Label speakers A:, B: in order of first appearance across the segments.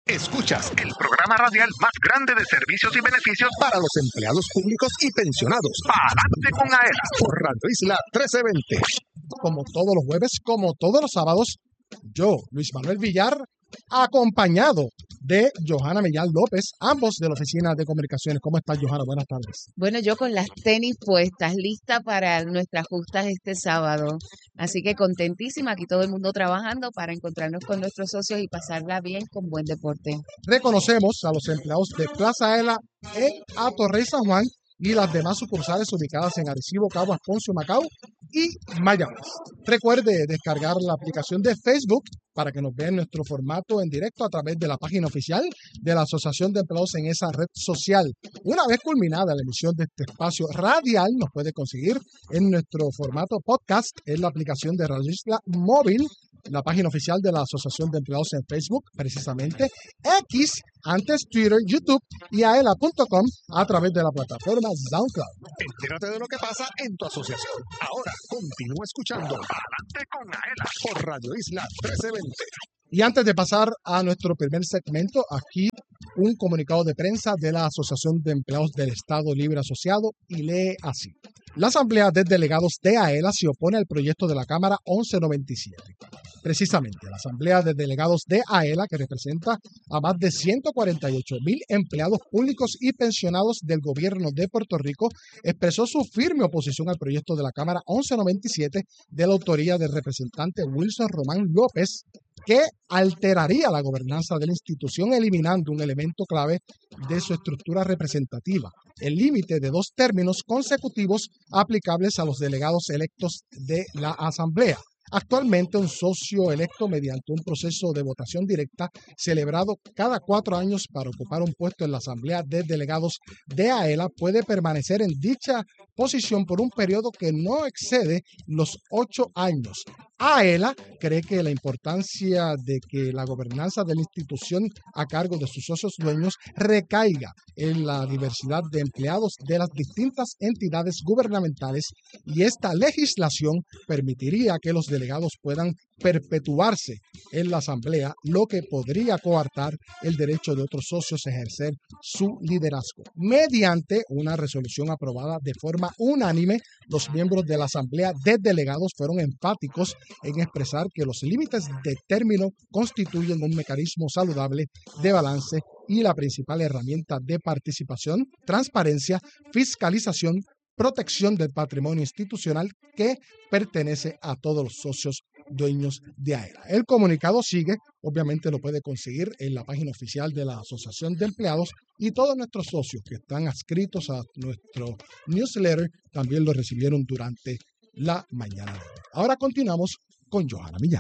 A: Escuchas el programa radial más grande de servicios y beneficios para los empleados públicos y pensionados. Adelante con AELA por Radio Isla 1320.
B: Como todos los jueves, como todos los sábados, yo, Luis Manuel Villar, acompañado de Johanna Millán López, ambos de la Oficina de Comunicaciones. ¿Cómo estás, Johanna? Buenas tardes.
C: Bueno, yo con las tenis puestas, lista para nuestras justas este sábado. Así que contentísima, aquí todo el mundo trabajando para encontrarnos con nuestros socios y pasarla bien con buen deporte.
B: Reconocemos a los empleados de Plaza AELA en Atorrey San Juan y las demás sucursales ubicadas en Arecibo, Caguas, Ponce, Macao y Mayagüez. Recuerde descargar la aplicación de Facebook para que nos vean nuestro formato en directo a través de la página oficial de la Asociación de Empleados en esa red social. Una vez culminada la emisión de este espacio radial, nos puede conseguir en nuestro formato podcast en la aplicación de Radio Isla Móvil, la página oficial de la Asociación de Empleados en Facebook, precisamente X, antes Twitter, YouTube y aela.com a través de la plataforma SoundCloud.
A: Entérate de lo que pasa en tu asociación. Ahora continúa escuchando Adelante con AELA por Radio Isla 1320.
B: Y antes de pasar a nuestro primer segmento, aquí un comunicado de prensa de la Asociación de Empleados del Estado Libre Asociado y lee así. La Asamblea de Delegados de AELA se opone al proyecto de la Cámara 1197. Precisamente, la Asamblea de Delegados de AELA, que representa a más de 148,000 empleados públicos y pensionados del gobierno de Puerto Rico, expresó su firme oposición al proyecto de la Cámara 1197 de la autoría del representante Wilson Román López, que alteraría la gobernanza de la institución eliminando un elemento clave de su estructura representativa, el límite de 2 términos consecutivos aplicables a los delegados electos de la Asamblea. Actualmente, un socio electo mediante un proceso de votación directa celebrado cada 4 años para ocupar un puesto en la Asamblea de Delegados de AELA puede permanecer en dicha posición por un periodo que no excede los 8 años. AELA cree que la importancia de que la gobernanza de la institución a cargo de sus socios dueños recaiga en la diversidad de empleados de las distintas entidades gubernamentales y esta legislación permitiría que los delegados puedan perpetuarse en la Asamblea, lo que podría coartar el derecho de otros socios a ejercer su liderazgo. Mediante una resolución aprobada de forma unánime, los miembros de la Asamblea de Delegados fueron enfáticos en expresar que los límites de término constituyen un mecanismo saludable de balance y la principal herramienta de participación, transparencia, fiscalización, protección del patrimonio institucional que pertenece a todos los socios dueños de AELA. El comunicado sigue, obviamente lo puede conseguir en la página oficial de la Asociación de Empleados y todos nuestros socios que están adscritos a nuestro newsletter también lo recibieron durante la mañana de hoy. Ahora continuamos con Johanna Millán.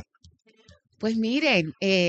C: Pues miren,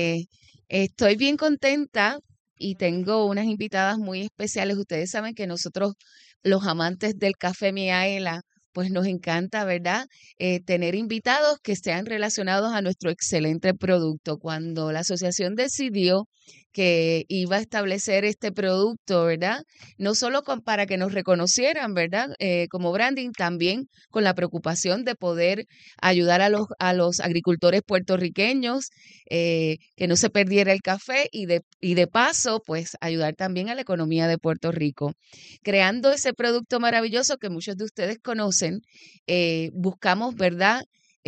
C: estoy bien contenta y tengo unas invitadas muy especiales. Ustedes saben que nosotros, los amantes del café Miaela, pues nos encanta, ¿verdad? Tener invitados que sean relacionados a nuestro excelente producto. Cuando la asociación decidió que iba a establecer este producto, ¿verdad? No solo para que nos reconocieran, ¿verdad? Como branding, también con la preocupación de poder ayudar a los agricultores puertorriqueños, que no se perdiera el café y de paso, pues ayudar también a la economía de Puerto Rico. Creando ese producto maravilloso que muchos de ustedes conocen, buscamos, ¿verdad?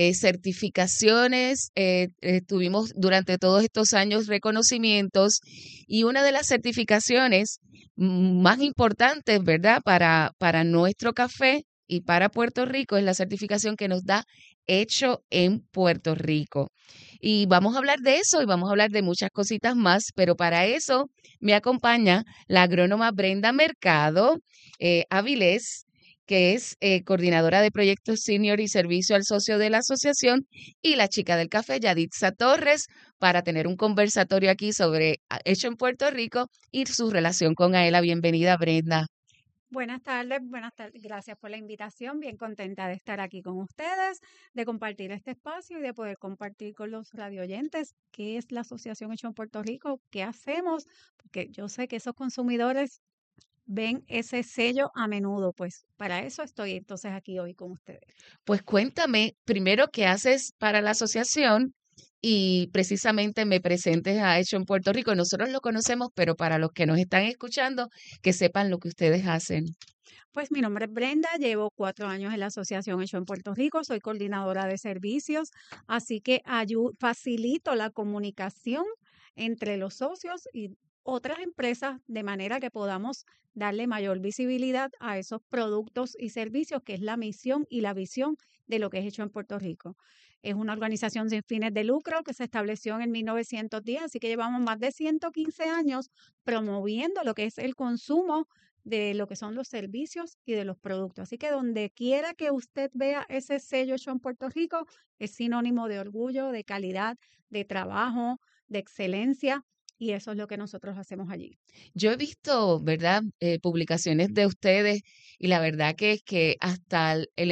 C: Certificaciones, tuvimos durante todos estos años reconocimientos y una de las certificaciones más importantes, ¿verdad? Para nuestro café y para Puerto Rico es la certificación que nos da Hecho en Puerto Rico. Y vamos a hablar de eso y vamos a hablar de muchas cositas más, pero para eso me acompaña la agrónoma Brenda Mercado Avilés, que es coordinadora de proyectos senior y servicio al socio de la asociación, y la chica del café, Yaditza Torres, para tener un conversatorio aquí sobre Hecho en Puerto Rico y su relación con AELA. Bienvenida, Brenda.
D: Buenas tardes, gracias por la invitación, bien contenta de estar aquí con ustedes, de compartir este espacio y de poder compartir con los radioyentes qué es la Asociación Hecho en Puerto Rico, qué hacemos, porque yo sé que esos consumidores ven ese sello a menudo, pues para eso estoy entonces aquí hoy con ustedes.
C: Pues cuéntame primero qué haces para la asociación y precisamente me presentes a Hecho en Puerto Rico. Nosotros lo conocemos, pero para los que nos están escuchando, que sepan lo que ustedes hacen.
D: Pues mi nombre es Brenda, llevo 4 años en la Asociación Hecho en Puerto Rico, soy coordinadora de servicios, así que facilito la comunicación entre los socios y otras empresas de manera que podamos darle mayor visibilidad a esos productos y servicios, que es la misión y la visión de lo que es Hecho en Puerto Rico. Es una organización sin fines de lucro que se estableció en 1910, así que llevamos más de 115 años promoviendo lo que es el consumo de lo que son los servicios y de los productos. Así que donde quiera que usted vea ese sello Hecho en Puerto Rico, es sinónimo de orgullo, de calidad, de trabajo, de excelencia, y eso es lo que nosotros hacemos allí.
C: Yo he visto, ¿verdad?, publicaciones de ustedes y la verdad que es que hasta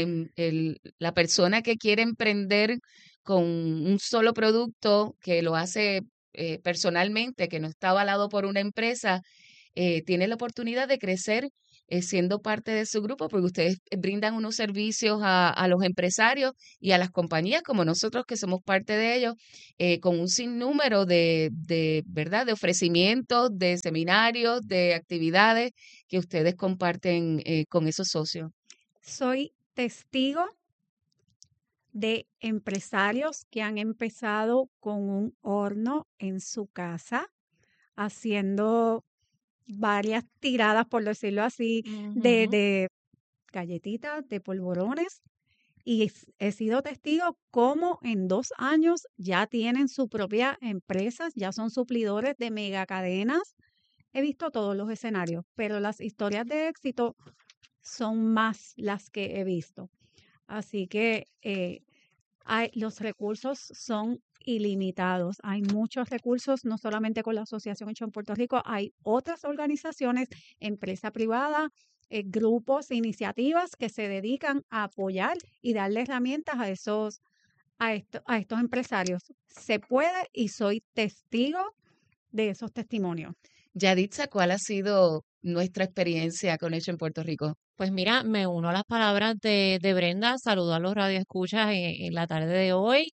C: la persona que quiere emprender con un solo producto, que lo hace personalmente, que no está avalado por una empresa, tiene la oportunidad de crecer siendo parte de su grupo, porque ustedes brindan unos servicios a los empresarios y a las compañías como nosotros que somos parte de ellos, con un sinnúmero ¿verdad?, de ofrecimientos, de seminarios, de actividades que ustedes comparten con esos socios.
D: Soy testigo de empresarios que han empezado con un horno en su casa, haciendo varias tiradas, por decirlo así, de galletitas, de polvorones, y he sido testigo cómo en 2 años ya tienen su propia empresa, ya son suplidores de megacadenas. He visto todos los escenarios, pero las historias de éxito son más las que he visto. Así que los recursos son ilimitados. Hay muchos recursos, no solamente con la Asociación Hecho en Puerto Rico, hay otras organizaciones, empresa privada, grupos, iniciativas que se dedican a apoyar y darle herramientas a estos empresarios. Se puede, y soy testigo de esos testimonios.
C: Yaditza, ¿cuál ha sido nuestra experiencia con Hecho en Puerto Rico?
E: Pues mira, me uno a las palabras de Brenda, saludo a los radioescuchas en la tarde de hoy.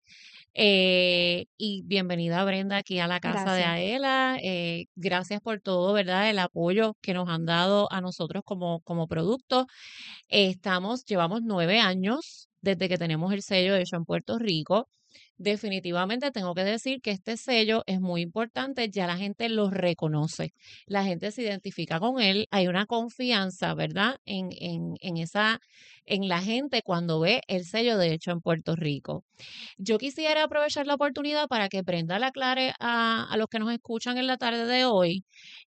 E: Y bienvenida Brenda aquí a la casa de
D: Gracias.
E: Aela. Gracias por todo, ¿verdad? El apoyo que nos han dado a nosotros como producto. Llevamos 9 años desde que tenemos el sello Hecho en Puerto Rico. Definitivamente tengo que decir que este sello es muy importante, ya la gente lo reconoce, la gente se identifica con él, hay una confianza, ¿verdad? En la gente cuando ve el sello de Hecho en Puerto Rico. Yo quisiera aprovechar la oportunidad para que Brenda le aclare a los que nos escuchan en la tarde de hoy,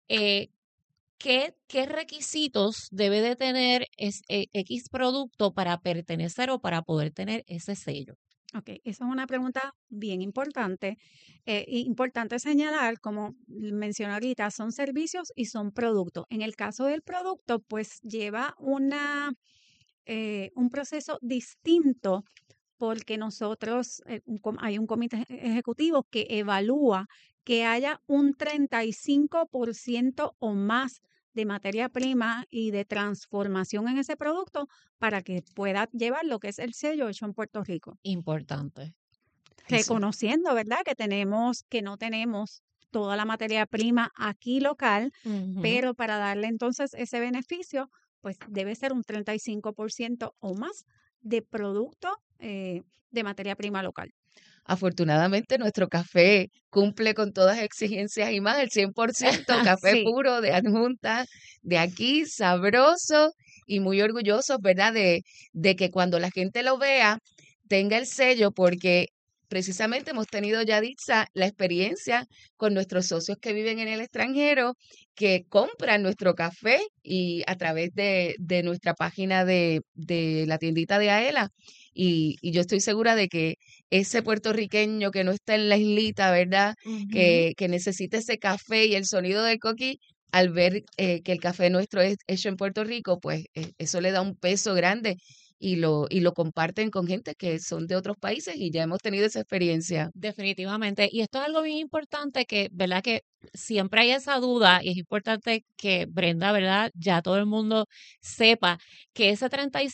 E: ¿qué requisitos debe de tener X producto para pertenecer o para poder tener ese sello?
D: Ok, esa es una pregunta bien importante. Importante señalar, como mencioné ahorita, son servicios y son productos. En el caso del producto, pues lleva un proceso distinto, porque nosotros, hay un comité ejecutivo que evalúa que haya un 35% o más de materia prima y de transformación en ese producto para que pueda llevar lo que es el sello Hecho en Puerto Rico.
E: Importante.
D: Reconociendo, ¿verdad?, que no tenemos toda la materia prima aquí local, pero para darle entonces ese beneficio, pues debe ser un 35% o más de producto de materia prima local.
C: Afortunadamente nuestro café cumple con todas las exigencias y más, el 100% café
D: Sí.
C: puro de adjunta de aquí, sabroso y muy orgullosos, ¿verdad? De que cuando la gente lo vea tenga el sello, porque precisamente hemos tenido, Yaditza, la experiencia con nuestros socios que viven en el extranjero, que compran nuestro café y a través de nuestra página de la tiendita de Aela. Y yo estoy segura de que ese puertorriqueño que no está en la islita, ¿verdad? Que necesita ese café y el sonido del coquí, al ver que el café nuestro es hecho en Puerto Rico, pues eso le da un peso grande y lo comparten con gente que son de otros países y ya hemos tenido esa experiencia.
E: Definitivamente. Y esto es algo bien importante que, ¿verdad? Que siempre hay esa duda y es importante que Brenda, ¿verdad? Ya todo el mundo sepa que ese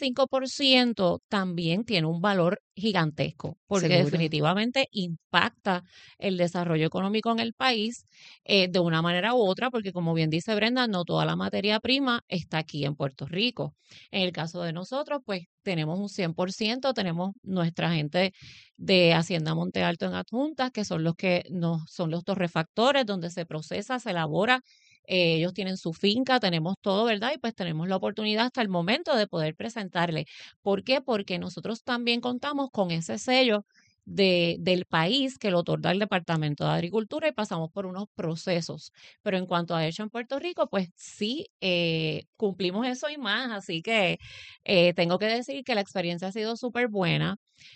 E: 35% también tiene un valor gigantesco, porque
C: Seguro.
E: definitivamente impacta el desarrollo económico en el país de una manera u otra, porque como bien dice Brenda, no toda la materia prima está aquí en Puerto Rico. En el caso de nosotros, pues tenemos un 100%, tenemos nuestra gente de Hacienda Monte Alto en adjuntas, que son los que son los torrefactores, donde se procesa, se elabora. Ellos tienen su finca, tenemos todo, ¿verdad? Y pues tenemos la oportunidad hasta el momento de poder presentarle. ¿Por qué? Porque nosotros también contamos con ese sello del país que lo otorga el Departamento de Agricultura y pasamos por unos procesos. Pero en cuanto a hecho en Puerto Rico, pues sí, cumplimos eso y más. Así que tengo que decir que la experiencia ha sido súper buena.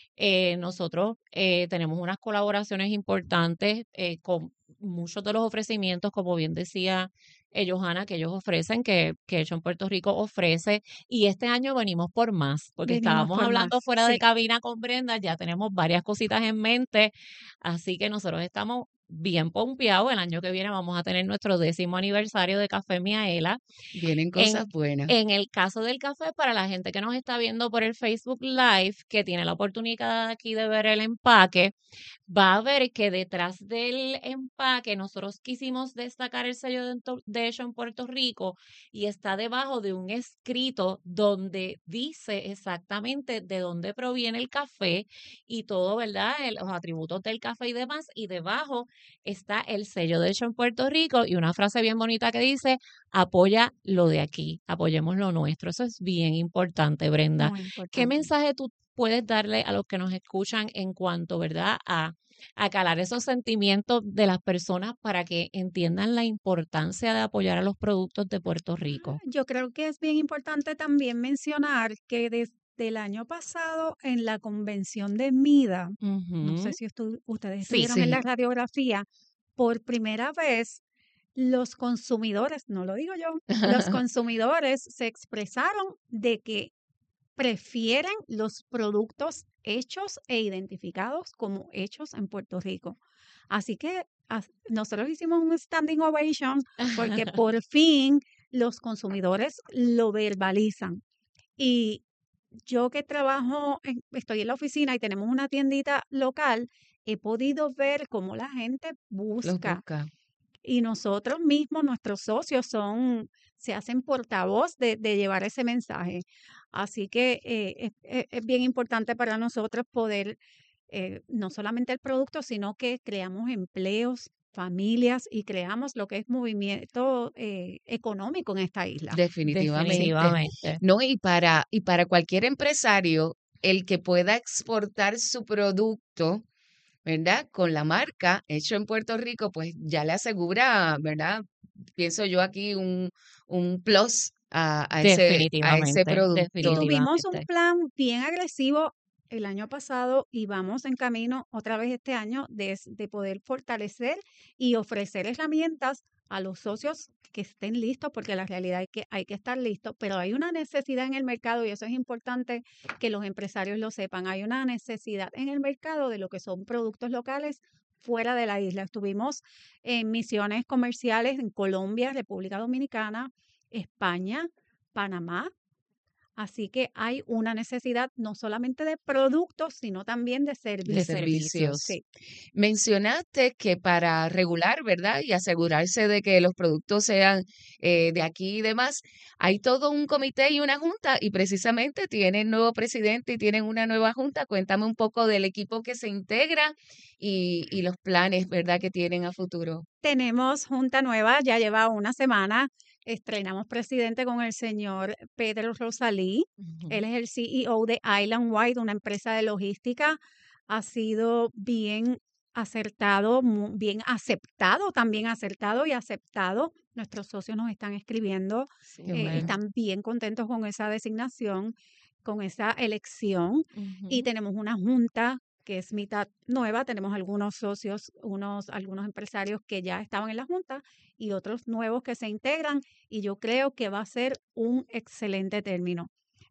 E: Nosotros tenemos unas colaboraciones importantes con muchos de los ofrecimientos, como bien decía Johanna, que ellos ofrecen, que Hecho en Puerto Rico ofrece, y este año venimos por más, porque
D: Venimos
E: estábamos
D: por
E: hablando
D: más,
E: fuera de
D: sí.
E: cabina con Brenda, ya tenemos varias cositas en mente, así que nosotros estamos bien pompeados. El año que viene vamos a tener nuestro 10º aniversario de Café Miaela.
C: Vienen
E: En,
C: cosas buenas.
E: en el caso del café, para la gente que nos está viendo por el Facebook Live, que tiene la oportunidad aquí de ver el empaque, va a ver que detrás del empaque nosotros quisimos destacar el sello de hecho en Puerto Rico y está debajo de un escrito donde dice exactamente de dónde proviene el café y todo, ¿verdad? Los atributos del café y demás. Y debajo está el sello de hecho en Puerto Rico y una frase bien bonita que dice: apoya lo de aquí, apoyemos lo nuestro. Eso es bien importante, Brenda.
D: Muy
E: ¿Qué
D: importante.
E: mensaje tú puedes darle a los que nos escuchan en cuanto, ¿verdad?, a calar esos sentimientos de las personas para que entiendan la importancia de apoyar a los productos de Puerto Rico?
D: Yo creo que es bien importante también mencionar que desde el año pasado en la convención de MIDA, no sé
E: Ujú.
D: si ustedes
E: Sí,
D: estuvieron en
C: Sí.
D: la radiografía, por primera vez los consumidores, no lo digo yo, los consumidores se expresaron de que prefieren los productos hechos e identificados como hechos en Puerto Rico. Así que nosotros hicimos un standing ovation porque por fin los consumidores lo verbalizan. Y yo que estoy en la oficina y tenemos una tiendita local, he podido ver cómo la gente
C: Los
D: busca
C: busca.
D: y nosotros mismos, nuestros socios se hacen portavoz de llevar ese mensaje. Así que es bien importante para nosotros poder, no solamente el producto, sino que creamos empleos, familias y creamos lo que es movimiento económico en esta isla.
C: Definitivamente.
E: Definitivamente.
C: No, y para cualquier empresario, el que pueda exportar su producto, ¿verdad? Con la marca hecho en Puerto Rico, pues ya le asegura, ¿verdad? Pienso yo aquí un plus a ese
E: Definitivamente,
C: producto.
D: Tuvimos un
E: definitivamente.
D: plan bien agresivo el año pasado y vamos en camino otra vez este año de poder fortalecer y ofrecer herramientas a los socios que estén listos, porque la realidad es que hay que estar listos, pero hay una necesidad en el mercado y eso es importante que los empresarios lo sepan. Hay una necesidad en el mercado de lo que son productos locales fuera de la isla. Estuvimos en misiones comerciales en Colombia, República Dominicana, España, Panamá. Así que hay una necesidad no solamente de productos, sino también de
C: De
D: servicios.
C: servicios.
D: Sí,
C: Mencionaste que para regular, ¿verdad? Y asegurarse de que los productos sean de aquí y demás, hay todo un comité y una junta y precisamente tienen nuevo presidente y tienen una nueva junta. Cuéntame un poco del equipo que se integra y los planes, ¿verdad? Que tienen a futuro.
D: tenemos junta nueva, ya lleva una semana. Estrenamos presidente con el señor Pedro Rosalí. Él
E: Ujú.
D: es el CEO de Island Wide, una empresa de logística. Ha sido bien acertado, bien aceptado, también acertado y aceptado. Nuestros socios nos están escribiendo,
C: Qué bueno.
D: están bien contentos con esa designación, con esa elección. Y
E: Ujú.
D: tenemos una junta que es mitad nueva. Tenemos algunos socios, algunos empresarios que ya estaban en la junta y otros nuevos que se integran y yo creo que va a ser un excelente término.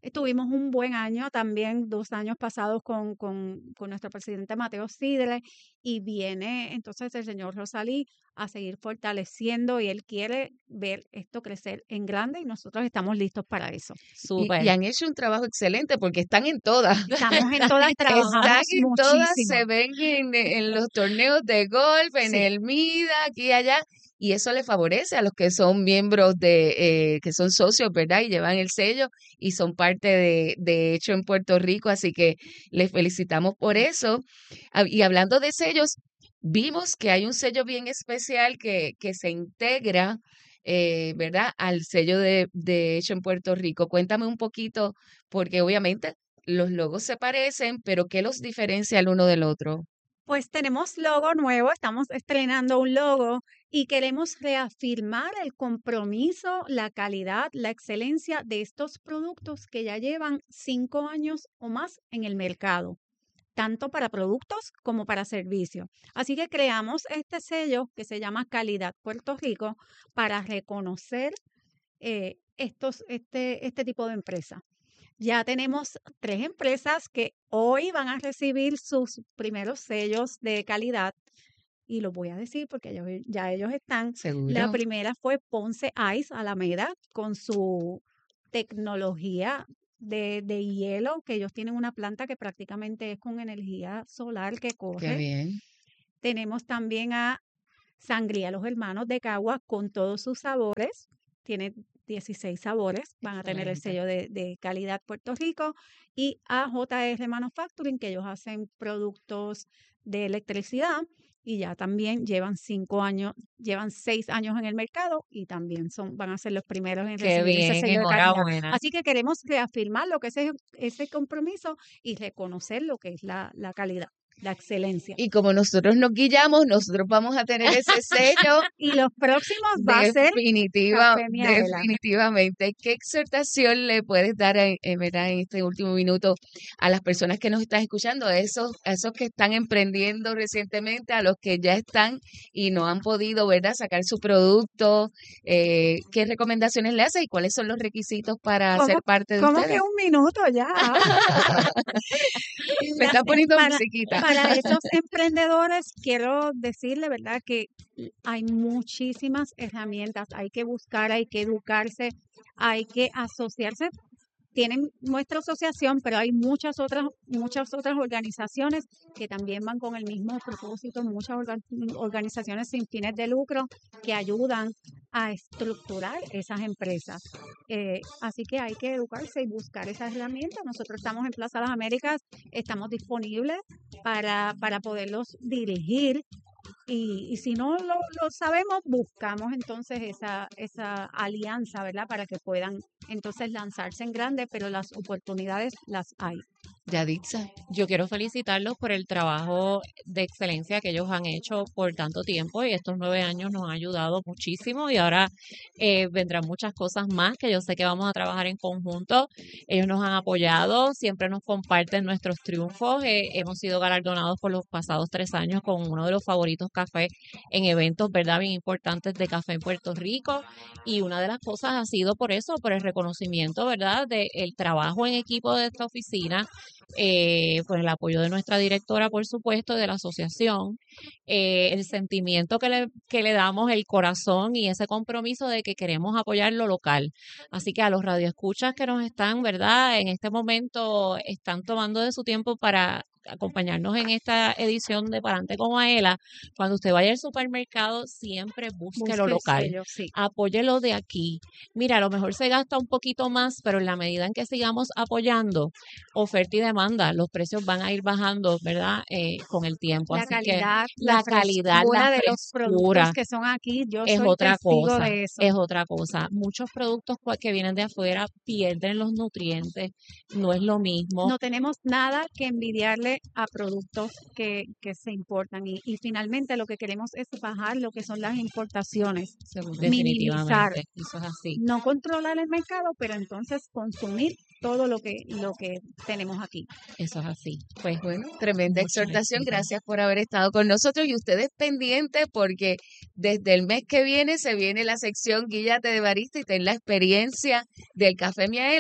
D: Tuvimos un buen año también, 2 años pasados con nuestro presidente Mateo Sidre, y viene entonces el señor Rosalí a seguir fortaleciendo, y él quiere ver esto crecer en grande y nosotros estamos listos para eso.
C: Y
E: Súper.
C: han hecho un trabajo excelente porque están en todas.
D: Estamos en todas,
C: Están
D: trabajamos
C: en todas,
D: muchísimo.
C: se ven en los torneos de golf, en
D: Sí.
C: el MIDA, aquí y allá, y eso le favorece a los que son miembros que son socios, ¿verdad? Y llevan el sello y son parte de Hecho en Puerto Rico, así que les felicitamos por eso. Y hablando de sellos, vimos que hay un sello bien especial que se integra, ¿verdad? Al sello de Hecho en Puerto Rico. Cuéntame un poquito, porque obviamente los logos se parecen, pero ¿qué los diferencia el uno del otro?
D: Pues tenemos logo nuevo, estamos estrenando un logo y queremos reafirmar el compromiso, la calidad, la excelencia de estos productos que ya llevan 5 años o más en el mercado, tanto para productos como para servicios. Así que creamos este sello que se llama Calidad Puerto Rico para reconocer este tipo de empresas. Ya tenemos 3 empresas que hoy van a recibir sus primeros sellos de calidad, y los voy a decir porque ellos están. La
C: ¿Seguro?
D: primera fue Ponce Ice Alameda, con su tecnología de hielo, que ellos tienen una planta que prácticamente es con energía solar que
C: Qué
D: corre.
C: bien.
D: Tenemos también a Sangría Los Hermanos de Cagua con todos sus sabores. Tiene 16 sabores, van a tener el sello de calidad Puerto Rico. Y a JR Manufacturing, que ellos hacen productos de electricidad y ya también llevan 6 años en el mercado, y también van a ser los primeros en
E: Qué
D: recibir ese
E: bien,
D: sello de calidad.
E: enhorabuena.
D: Así que queremos reafirmar lo que es ese compromiso y reconocer lo que es la calidad, la excelencia.
C: Y como nosotros nos guiamos, nosotros vamos a tener ese sello.
D: Y los próximos va a ser Café Miaela.
C: Definitivamente. ¿Qué exhortación le puedes dar ¿verdad? En este último minuto a las personas que nos están escuchando, a esos que están emprendiendo recientemente, a los que ya están y no han podido, ¿verdad?, sacar su producto? ¿Qué recomendaciones le haces y cuáles son los requisitos para ser parte de
D: ¿Cómo
C: ustedes?
D: que un minuto ya?
C: Me está poniendo
D: Para
C: musiquita.
D: esos emprendedores, quiero decirle, ¿verdad?, que hay muchísimas herramientas. Hay que buscar, hay que educarse, hay que asociarse. Tienen nuestra asociación, pero hay muchas otras organizaciones que también van con el mismo propósito, muchas organizaciones sin fines de lucro que ayudan a estructurar esas empresas. Así que hay que educarse y buscar esas herramientas. Nosotros estamos en Plaza Las Américas, estamos disponibles para poderlos dirigir. Y si no lo sabemos, buscamos entonces esa alianza, ¿verdad? Para que puedan entonces lanzarse en grande, pero las oportunidades las hay.
C: Yaditza.
E: Yo quiero felicitarlos por el trabajo de excelencia que ellos han hecho por tanto tiempo, y estos 9 años nos han ayudado muchísimo, y ahora vendrán muchas cosas más que yo sé que vamos a trabajar en conjunto. Ellos nos han apoyado, siempre nos comparten nuestros triunfos. Hemos sido galardonados por los pasados 3 años con uno de los favoritos café en eventos, ¿verdad?, bien importantes de café en Puerto Rico, y una de las cosas ha sido por eso, por el reconocimiento, ¿verdad?, del trabajo en equipo de esta oficina, por el apoyo de nuestra directora, por supuesto, de la asociación, el sentimiento que le damos, el corazón y ese compromiso de que queremos apoyar lo local. Así que a los radioescuchas que nos están, ¿verdad?, en este momento están tomando de su tiempo para acompañarnos en esta edición de Parante con Maela, cuando usted vaya al supermercado, siempre busque lo local,
D: Sí.
E: apóyelo de aquí. Mira, a lo mejor se gasta un poquito más, pero en la medida en que sigamos apoyando, oferta y demanda, los precios van a ir bajando, ¿verdad?, con el tiempo.
D: La
E: Así
D: calidad,
E: que la calidad, la
D: de los productos
E: frescura
D: que son aquí, yo
E: es
D: soy
E: otra
D: testigo
E: cosa,
D: de eso.
E: es otra cosa. Muchos productos que vienen de afuera pierden los nutrientes, no es lo mismo.
D: No tenemos nada que envidiarle a productos que se importan, y finalmente lo que queremos es bajar lo que son las importaciones, minimizar,
E: Definitivamente, eso es así.
D: no controlar el mercado, pero entonces consumir todo lo que tenemos aquí.
E: Eso es así. Pues
C: Bueno, tremenda
E: mucho
C: exhortación.
E: éxito.
C: Gracias por haber estado con nosotros, y ustedes pendientes porque desde el mes que viene se viene la sección Guíllate de Barista y ten la experiencia del Café Miaela,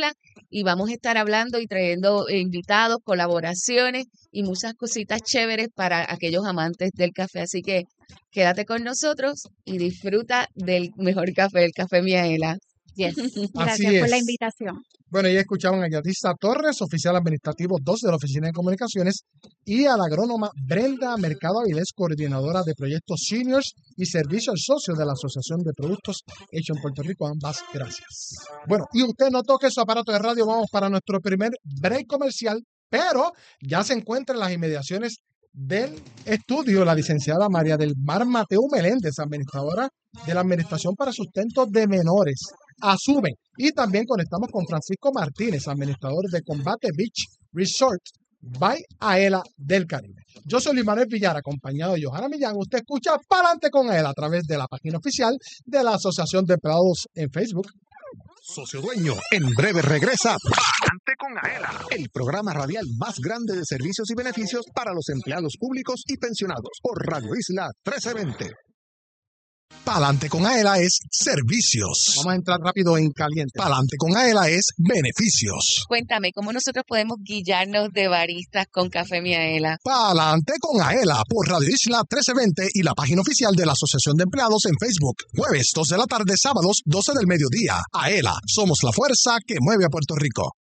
C: y vamos a estar hablando y trayendo invitados, colaboraciones y muchas cositas chéveres para aquellos amantes del café. Así que quédate con nosotros y disfruta del mejor café, el Café Miaela.
E: Yes.
D: Gracias por la invitación.
B: Bueno, ya escuchaban a Yatisa Torres, oficial administrativo 2 de la Oficina de Comunicaciones, y a la agrónoma Brenda Mercado Avilés, coordinadora de proyectos seniors y servicio al socio de la Asociación de Productos Hechos en Puerto Rico. Ambas, gracias. Bueno, y usted no toque su aparato de radio, vamos para nuestro primer break comercial, pero ya se encuentra en las inmediaciones del estudio la licenciada María del Mar Mateo Meléndez, administradora de la Administración para Sustento de Menores, ASUME, y también conectamos con Francisco Martínez, administrador de Combate Beach Resort by AELA del Caribe. Yo soy Luis Manuel Villar, acompañado de Johanna Millán. Usted escucha Pa'lante con AELA a través de la página oficial de la Asociación de Empleados en Facebook.
A: Socio Dueño, en breve regresa Pa'lante con AELA, el programa radial más grande de servicios y beneficios para los empleados públicos y pensionados por Radio Isla 1320. Pa'lante con AELA es servicios.
B: Vamos a entrar rápido en caliente.
A: Pa'lante con AELA es beneficios.
C: Cuéntame, ¿cómo nosotros podemos guiarnos de baristas con Café Miaela?
A: Pa'lante con AELA por Radio Isla 1320 y la página oficial de la Asociación de Empleados en Facebook. Jueves 2 de la tarde, sábados 12 del mediodía. AELA, somos la fuerza que mueve a Puerto Rico.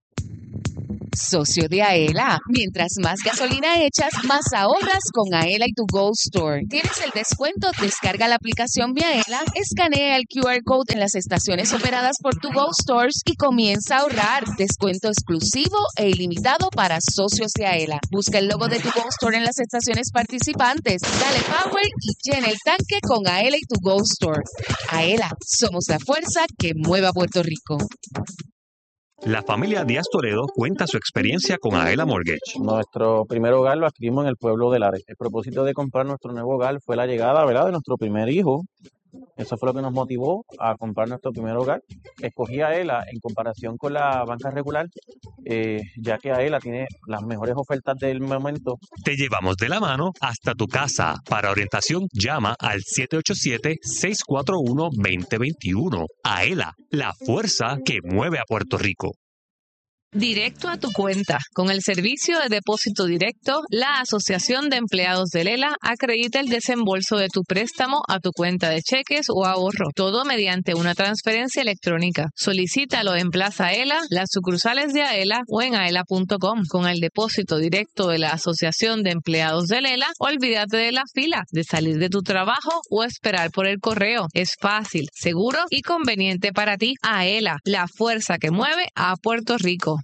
C: Socio de AELA. Mientras más gasolina echas, más ahorras con AELA y tu Go Store. ¿Tienes el descuento? Descarga la aplicación AELA, escanea el QR Code en las estaciones operadas por tu Go Stores y comienza a ahorrar. Descuento exclusivo e ilimitado para socios de AELA. Busca el logo de tu Go Store en las estaciones participantes. Dale power y llena el tanque con AELA y tu Go Store. AELA, somos la fuerza que mueve a Puerto Rico.
F: La familia Díaz Toledo cuenta su experiencia con AELA Mortgage.
G: Nuestro primer hogar lo adquirimos en el pueblo de Lares. El propósito de comprar nuestro nuevo hogar fue la llegada, ¿verdad?, de nuestro primer hijo. Eso fue lo que nos motivó a comprar nuestro primer hogar. Escogí a AELA en comparación con la banca regular, ya que AELA tiene las mejores ofertas del momento.
F: Te llevamos de la mano hasta tu casa. Para orientación, llama al 787-641-2021. AELA, la fuerza que mueve a Puerto Rico.
H: Directo a tu cuenta. Con el servicio de depósito directo, la Asociación de Empleados de Lela acredita el desembolso de tu préstamo a tu cuenta de cheques o ahorro, todo mediante una transferencia electrónica. Solicítalo en Plaza AELA, las sucursales de AELA o en aela.com. Con el depósito directo de la Asociación de Empleados de Lela, olvídate de la fila, de salir de tu trabajo o esperar por el correo. Es fácil, seguro y conveniente para ti. AELA, la fuerza que mueve a Puerto Rico.